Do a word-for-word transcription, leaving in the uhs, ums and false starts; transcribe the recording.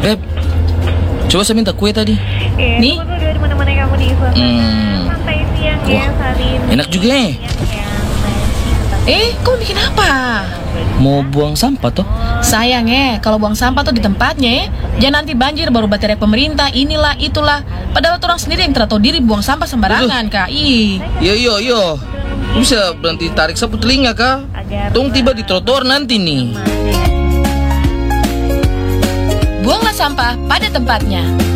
Beb, coba saya minta kue tadi. Eh, Nih. tunggu dulu di mana-mana kamu di suasana Hmm. santai siang ya, Wah, Salin. enak juga ya. Siang ya, Mbak. Eh, kamu bikin apa? Mau buang sampah toh? Sayang eh, kalau buang sampah tuh di tempatnya ya. Jangan nanti banjir baru baterai pemerintah, inilah, itulah. Padahal orang sendiri yang tidak tahu diri buang sampah sembarangan, Kak. Ih. Yo yo yo. Lu bisa berhenti tarik sapu telinga kah? Tung tiba di trotoar nanti nih. Buanglah sampah pada tempatnya.